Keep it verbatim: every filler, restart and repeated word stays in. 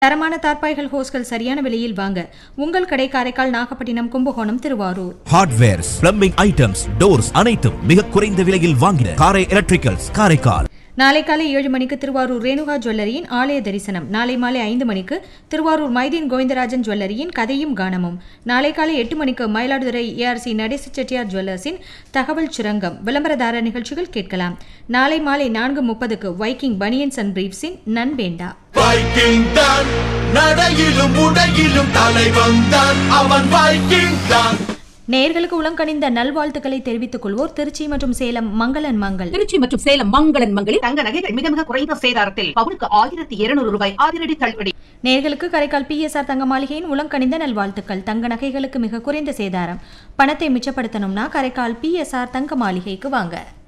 தரமான தார்பாய்கள் ஹோஸ்கள் சரியான விலையில் வாங்க உங்கள் கடை Karaikal, Nagapattinam, Kumbakonam, Thiruvarur. Hardwares, plumbing items, doors அனைத்தும் மிக குறைந்த விலையில் வாங்கின காரை எலக்ட்ரிக்கல்ஸ், காரைக்கால். நாளை காலை ஏழு மணிக்கு திருவாரூர் ரேணுகா ஜுவல்லரியின் ஆலய தரிசனம். நாளை மாலை ஐந்து மணிக்கு திருவாரூர் மைதீன் கோவிந்தராஜன் ஜுவல்லரியின் கதையும் கானமும். நாளை காலை எட்டு மணிக்கு மயிலாடுதுறை ஏஆர்சி நடேச செட்டியார் ஜுவல்லர்ஸின் தகவல் சுரங்கம் விளம்பரதார நிகழ்ச்சிகள் கேட்கலாம். நாளை மாலை நான்கு முப்பதுக்கு வைக்கிங் பனியன்ஸ் அண்ட் பிரீஃப்ஸின் நன்வேண்டா. வைக்கிங் தான் நடையிலும் உடையிலும் தலைவன் தான், அவன் வைக்கிங் தான். நேயர்களுக்கு உளங்கனிந்த நல்வாழ்த்துக்களை தெரிவித்துக் கொள்வோர் திருச்சி மற்றும் சேலம் மங்களன் மங்கள். திருச்சி மற்றும் சேலம் மங்களன் மங்களில் தங்க நகைகள் மிக மிக குறைந்த சேதாரத்தில் பவுனுக்கு ஆயிரத்தி இருநூறு ரூபாய் அதிரடி தள்ளுபடி. நேயர்களுக்கு காரைக்கால் பிஎஸ்ஆர் தங்க மாளிகையின் உளங்கனிந்த நல்வாழ்த்துக்கள். தங்க நகைகளுக்கு மிக குறைந்த சேதாரம். பணத்தை மிச்சப்படுத்தணும்னா காரைக்கால் பிஎஸ்ஆர் தங்க மாளிகைக்கு வாங்க.